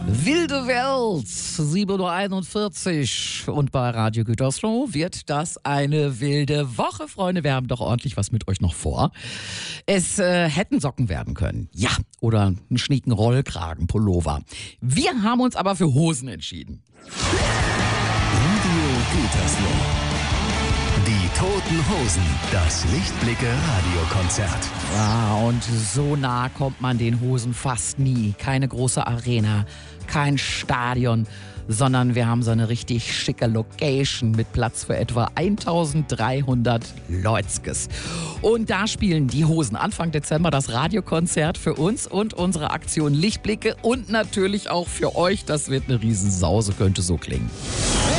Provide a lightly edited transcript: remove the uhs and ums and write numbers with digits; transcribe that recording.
Wilde Welt, 7:41 Uhr und bei Radio Gütersloh wird das eine wilde Woche, Freunde. Wir haben doch ordentlich was mit euch noch vor. Es hätten Socken werden können, ja, oder einen schnieken Rollkragen, Pullover. Wir haben uns aber für Hosen entschieden. Radio Gütersloh. Die Toten Hosen, das Lichtblicke-Radiokonzert. Ja, und so nah kommt man den Hosen fast nie. Keine große Arena, kein Stadion, sondern wir haben so eine richtig schicke Location mit Platz für etwa 1300 Leutzkes. Und da spielen die Hosen Anfang Dezember das Radiokonzert für uns und unsere Aktion Lichtblicke und natürlich auch für euch. Das wird eine Riesensause, könnte so klingen.